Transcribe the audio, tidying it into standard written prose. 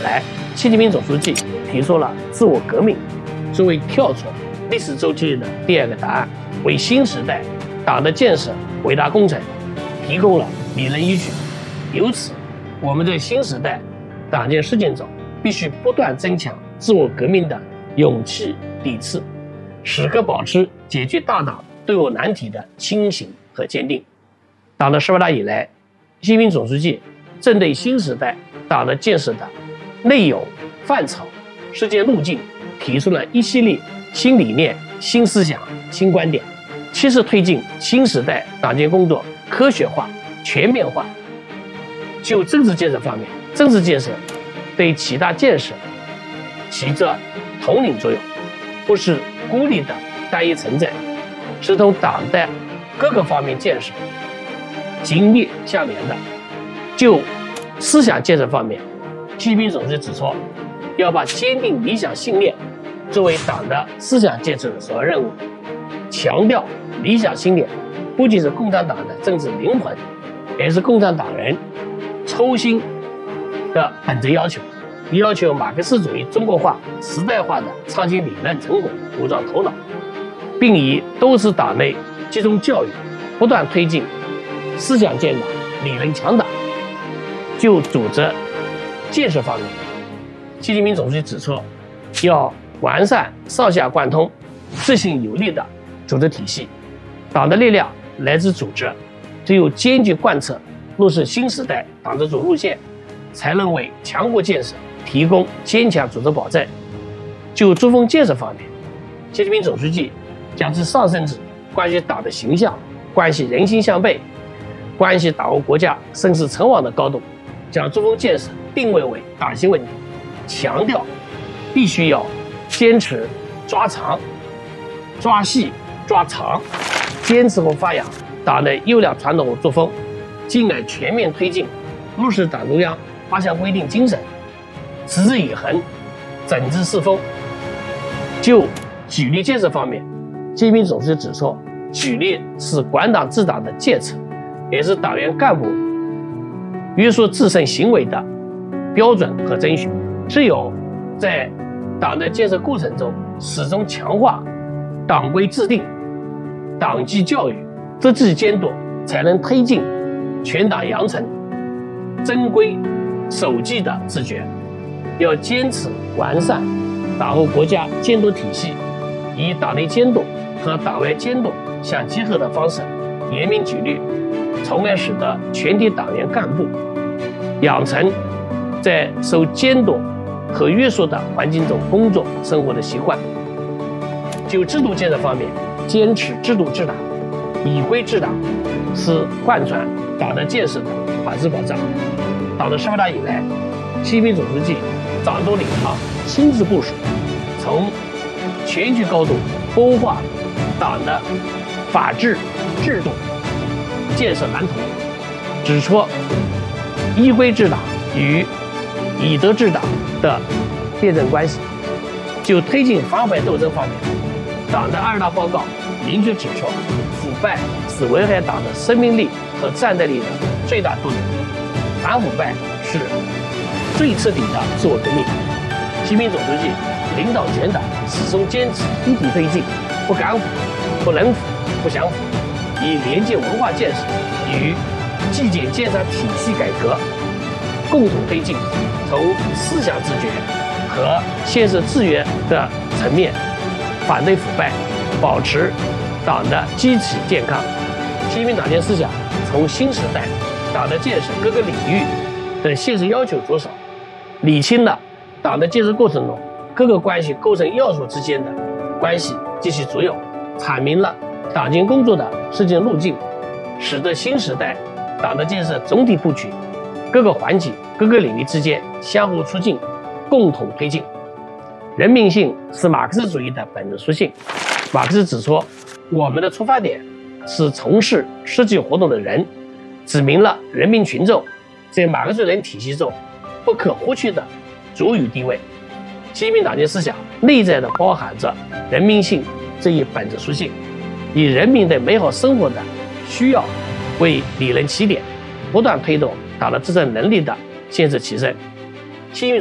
来，习近平总书记提出了自我革命作为跳出历史周期的第二个答案，为新时代党的建设伟大工程提供了理论依据。由此，我们在新时代党建实践中必须不断增强自我革命的勇气底气，时刻保持解决大党对我难题的清醒和坚定。党的18大以来，习近平总书记针对新时代党的建设的内容、范畴、实践路径，提出了一系列新理念、新思想、新观点，切实推进新时代党建工作科学化、全面化。就政治建设方面，政治建设对其他建设起着统领作用，不是孤立的单一存在，是同党的各个方面建设紧密相连的。就思想建设方面，习近平总书记指出，要把坚定理想信念作为党的思想建设的首要任务，强调理想信念不仅是共产党的政治灵魂，也是共产党人初心的本质要求，要求马克思主义中国化、时代化的创新理论成果鼓噪头脑，并以多次党内集中教育不断推进思想建党、理论强党。就组织建设方面，习近平总书记指出，要完善上下贯通、执行有力的组织体系。党的力量来自组织，只有坚决贯彻落实新时代党的主路线，才能为强国建设提供坚强组织保障。就作风建设方面，习近平总书记将其上升至关系党的形象、关系人心向背、关系党和国家生死存亡的高度，将作风建设定位为党性问题，强调必须要坚持抓长、抓细、抓长，坚持和发扬党的优良传统和作风，进而全面推进落实党中央8项规定精神，持之以恒，整治世风。就纪律建设方面，习近平总书记指出，纪律是管党治党的戒策，也是党员干部约束自身行为的标准和遵循。只有在党的建设过程中始终强化党规制定、党纪教育、责纪监督，才能推进全党扬成遵规守纪的自觉。要坚持完善党和国家监督体系，以党内监督和党外监督相结合的方式严明纪律，从而使得全体党员干部养成在受监督和约束的环境中工作生活的习惯。就制度建设方面，坚持制度治党、以规治党，是贯穿党的建设的法治保障。党的18大以来，习近平总书记掌舵领航，亲自部署，从全局高度优化党的法治制度建设蓝图，指出依规治党与以德治党的辩证关系。就推进反腐败斗争方面，党的2大报告明确指出，腐败是危害党的生命力和战斗力的最大动力，反腐败是最彻底的自我革命。习近平总书记领导全党始终坚持一体推进，不敢腐、不能腐、不想腐，以廉洁文化建设与纪检监察体系改革共同推进，从思想自觉和现实制约的层面反对腐败，保持党的基体健康。习近平党建思想从新时代党的建设各个领域的现实要求着手，理清了党的建设过程中各个关系构成要素之间的关系及其作用，阐明了党建工作的实践路径，使得新时代党的建设总体布局各个环节、各个领域之间相互促进、共同推进。人民性是马克思主义的本质属性。马克思指出，我们的出发点是从事实际活动的人，指明了人民群众在马克思主义体系中不可或缺的主语地位。习近平党建思想内在的包含着人民性这一本质属性，以人民的美好生活的需要为理论起点，不断推动党的执政能力的建设提升。习近平